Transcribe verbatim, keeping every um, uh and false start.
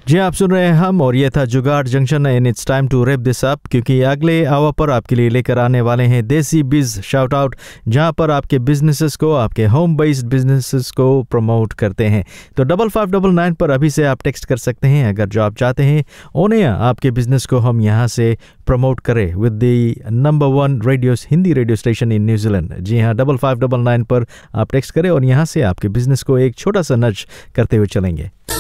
जी आप सुन रहे हैं हम, और ये था जुगाड़ junction and it's time to wrap this up, क्योंकि अगले आवर पर आपके लिए लेकर आने वाले हैं देसी बिज शाउट आउट, जहां पर आपके बिजनेसेस को, आपके होम बेस्ड बिजनेसेस को प्रमोट करते हैं। तो डबल फाइव डबल नाइन पर अभी से आप टेक्स्ट कर सकते हैं अगर जो आप चाहते हैं ऑन एयर आपके बिजनेस को हम यहाँ से प्रमोट करें with the number one radio Hindi radio station in New Zealand. जी हाँ, डबल फाइव डबल नाइन पर आप टेक्स्ट करें और यहाँ से आपके बिजनेस को एक छोटा सा नच करते हुए चलेंगे।